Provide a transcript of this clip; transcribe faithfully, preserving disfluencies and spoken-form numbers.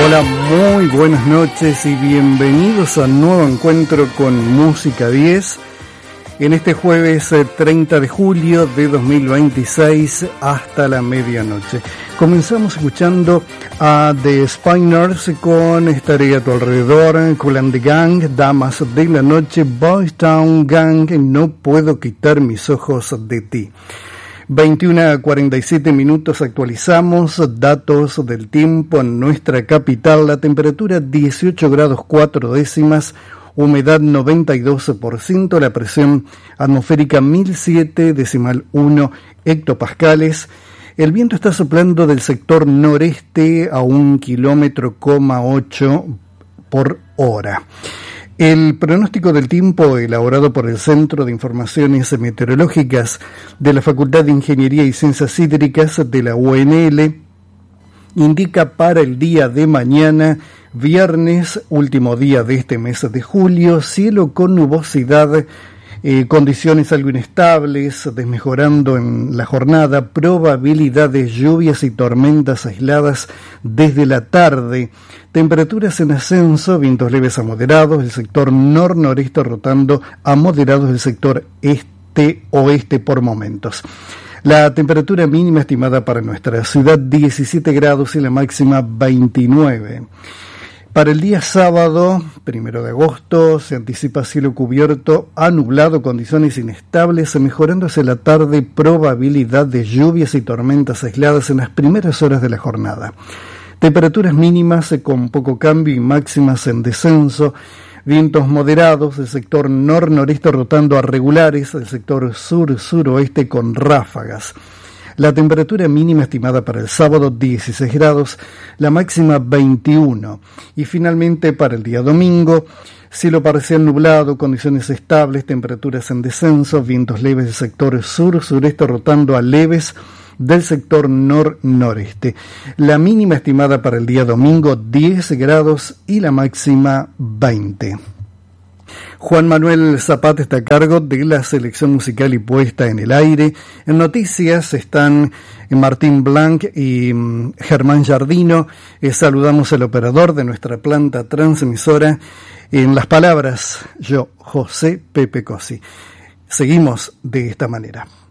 Hola, muy buenas noches y bienvenidos a un nuevo encuentro con Música diez en este jueves treinta de julio de dos mil veintiséis hasta la medianoche. Comenzamos escuchando a The Spinners con Estaré a tu alrededor, Kool and the Gang, Damas de la Noche, Boys Town Gang, No puedo quitar mis ojos de ti. veintiuno a cuarenta y siete minutos, actualizamos datos del tiempo en nuestra capital. La temperatura dieciocho grados cuatro décimas, humedad noventa y dos por ciento, la presión atmosférica mil siete decimal uno hectopascales. El viento está soplando del sector noreste a un kilómetro coma ocho por hora. El pronóstico del tiempo elaborado por el Centro de Informaciones Meteorológicas de la Facultad de Ingeniería y Ciencias Hídricas de la U N L indica para el día de mañana, viernes, último día de este mes de julio, cielo con nubosidad, eh, condiciones algo inestables, desmejorando en la jornada, probabilidad de lluvias y tormentas aisladas desde la tarde. Temperaturas en ascenso, vientos leves a moderados, el sector nor-noreste rotando a moderados del sector este-oeste por momentos. La temperatura mínima estimada para nuestra ciudad diecisiete grados y la máxima veintinueve. Para el día sábado, primero de agosto, se anticipa cielo cubierto a nublado, condiciones inestables, mejorando hacia la tarde, probabilidad de lluvias y tormentas aisladas en las primeras horas de la jornada. Temperaturas mínimas con poco cambio y máximas en descenso, vientos moderados, el sector nor-noreste rotando a regulares, el sector sur-suroeste con ráfagas. La temperatura mínima estimada para el sábado dieciséis grados, la máxima veintiuno. Y finalmente para el día domingo, cielo parcial nublado, condiciones estables, temperaturas en descenso, vientos leves del sector sur-sureste rotando a leves del sector nor-noreste. La mínima estimada para el día domingo diez grados y la máxima veinte. Juan Manuel Zapata está a cargo de la selección musical y puesta en el aire. En noticias están Martín Blanc y Germán Jardino. Eh, saludamos al operador de nuestra planta transmisora. En las palabras, yo, José Pepe Cosi. Seguimos de esta manera.